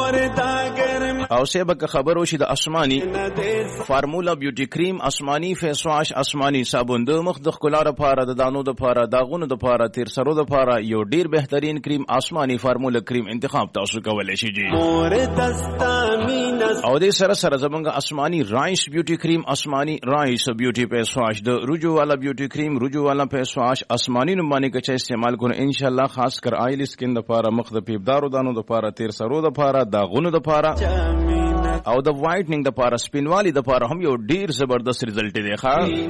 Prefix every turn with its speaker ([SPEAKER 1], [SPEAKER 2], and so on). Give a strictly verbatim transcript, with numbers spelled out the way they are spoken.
[SPEAKER 1] او سبا که خبر وشي د اسماني فارمولا بیوټي کریم، اسماني فیس واش، اسماني صابون د مخ د ښکلا لپاره، د دانو لپاره، داغونو لپاره، تیر سرو لپاره یو ډیر بهترین کریم اسماني فارمولا کریم انتخاب تاسو کولای شئ جی. او دې سره سره زمونږ اسماني رایس بیوټي کریم، اسماني رایس بیوټي فیس واش، د رجو والا بیوټي کریم، رجو والا فیس واش اسماني نوم باندې که چا استعمال کړو ان شاء الله خاص کر آیل سکین لپاره، مخ د پیبدارو دانو لپاره، تیر سرو لپاره، داغونو لپاره او د وایټنینګ لپاره، سپینوالي لپاره هم یو ډیر زبردست رزلټ دی ښا.